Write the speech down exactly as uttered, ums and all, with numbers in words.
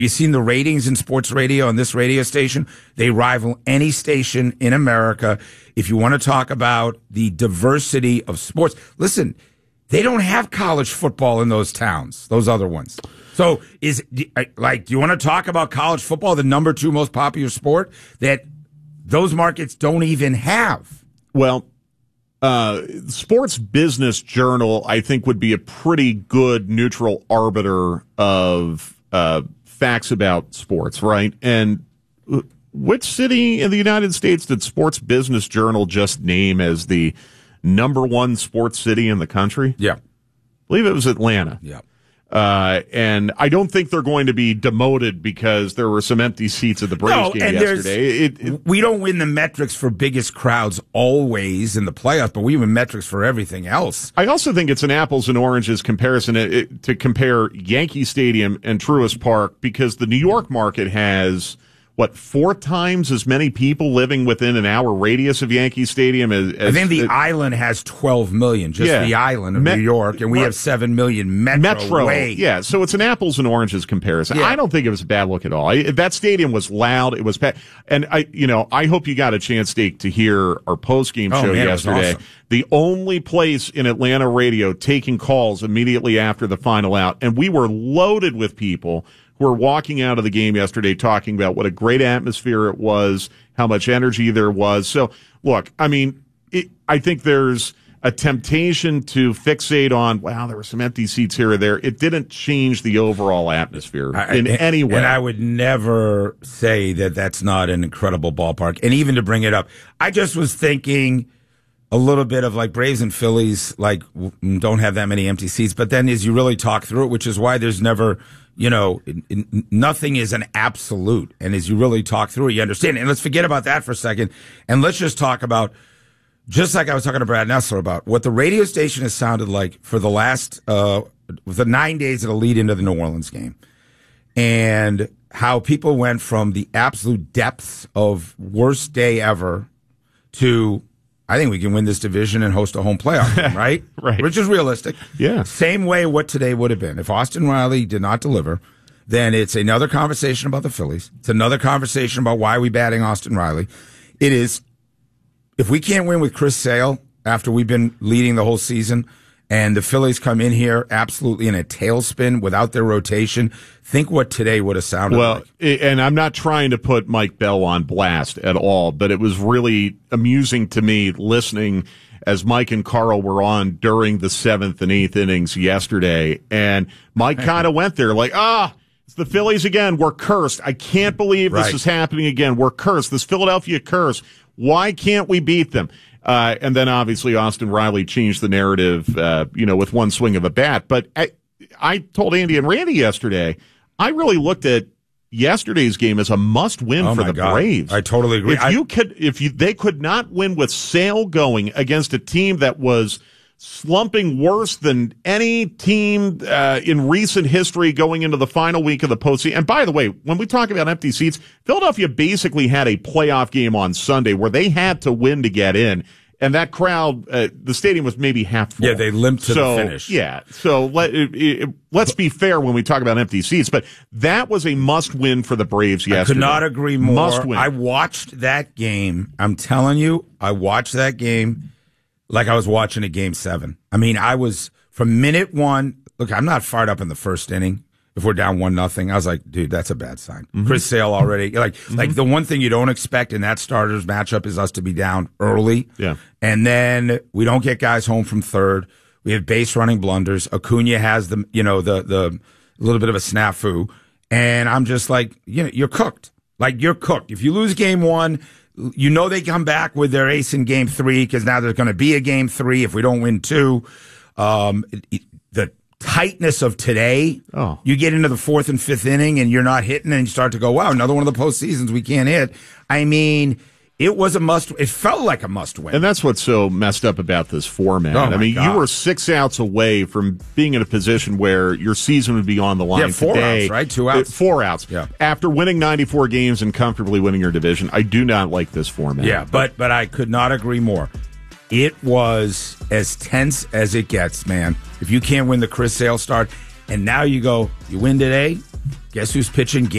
You've seen the ratings in sports radio on this radio station. They rival any station in America. If you want to talk about the diversity of sports, listen, they don't have college football in those towns, those other ones. So is like, do you want to talk about college football, the number two most popular sport that those markets don't even have? Well, uh, Sports Business Journal, I think, would be a pretty good neutral arbiter of uh, facts about sports, right? And which city in the United States did Sports Business Journal just name as the number one sports city in the country? Yeah. I believe it was Atlanta. Yeah. Uh, and I don't think they're going to be demoted because there were some empty seats at the Braves no, game and yesterday. It, it, we don't win the metrics for biggest crowds always in the playoffs, but we win metrics for everything else. I also think it's an apples and oranges comparison it, it, to compare Yankee Stadium and Truist Park, because the New York market has, what, four times as many people living within an hour radius of Yankee Stadium as, as I think the it, island has twelve million, just yeah. the island of Me- New York, and we right. have seven million metro, Metro. way. Yeah, so it's an apples and oranges comparison. Yeah. I don't think it was a bad look at all. I, that stadium was loud. It was bad. And I, you know, I hope you got a chance to, to hear our post-game oh, show man, it was yesterday. awesome. The only place in Atlanta radio taking calls immediately after the final out. And we were loaded with people who were walking out of the game yesterday talking about what a great atmosphere it was, how much energy there was. So, look, I mean, it, I think there's a temptation to fixate on, wow, there were some empty seats here or there. It didn't change the overall atmosphere I, in and, any way. And I would never say that that's not an incredible ballpark. And even to bring it up, I just was thinking a little bit of like Braves and Phillies, like don't have that many empty seats. But then as you really talk through it, which is why there's never, you know, nothing is an absolute. And as you really talk through it, you understand. And let's forget about that for a second. And let's just talk about, just like I was talking to Brad Nessler about, what the radio station has sounded like for the last, uh, the nine days that'll lead into the New Orleans game. And how people went from the absolute depths of worst day ever to, I think we can win this division and host a home playoff game, right? Right. Which is realistic. Yeah. Same way what today would have been. If Austin Riley did not deliver, then it's another conversation about the Phillies. It's another conversation about why we batting Austin Riley. It is, if we can't win with Chris Sale after we've been leading the whole season, and the Phillies come in here absolutely in a tailspin without their rotation, think what today would have sounded well, like. And I'm not trying to put Mike Bell on blast at all, but it was really amusing to me listening as Mike and Carl were on during the seventh and eighth innings yesterday. And Mike kind of went there like, ah, it's the Phillies again. We're cursed. I can't believe this right. is happening again. We're cursed. This Philadelphia curse. Why can't we beat them? Uh, and then obviously Austin Riley changed the narrative, uh, you know, with one swing of a bat. But I, I told Andy and Randy yesterday, I really looked at yesterday's game as a must-win oh for my the God. Braves. I totally agree. If I, you could, if you, they could not win with Sale going against a team that was slumping worse than any team uh, in recent history going into the final week of the postseason. And by the way, when we talk about empty seats, Philadelphia basically had a playoff game on Sunday where they had to win to get in. And that crowd, uh, the stadium was maybe half full. Yeah, they limped to so, the finish. Yeah, so let, it, it, let's be fair when we talk about empty seats. But that was a must-win for the Braves yesterday. I could not agree more. Must win. I watched that game. I'm telling you, I watched that game like I was watching a game seven. I mean, I was, from minute one, look, I'm not fired up in the first inning. If we're down one nothing, I was like, dude, that's a bad sign. Mm-hmm. Chris Sale already, like, mm-hmm. like the one thing you don't expect in that starters matchup is us to be down early. Yeah. And then we don't get guys home from third. We have base running blunders. Acuna has the, you know, the, the little bit of a snafu. And I'm just like, you know, you're cooked. Like, you're cooked. If you lose game one, you know they come back with their ace in game three because now there's going to be a game three if we don't win two. Um, the tightness of today, oh. you get into the fourth and fifth inning and you're not hitting and you start to go, wow, another one of the postseasons we can't hit. I mean, it was a must. It felt like a must win. And that's what's so messed up about this format. Oh I mean, God. you were six outs away from being in a position where your season would be on the line yeah, four today. outs, right? Two outs. Uh, four outs. Yeah. After winning ninety-four games and comfortably winning your division, I do not like this format. Yeah, but but I could not agree more. It was as tense as it gets, man. If you can't win the Chris Sale start, and now you go, you win today, Guess who's pitching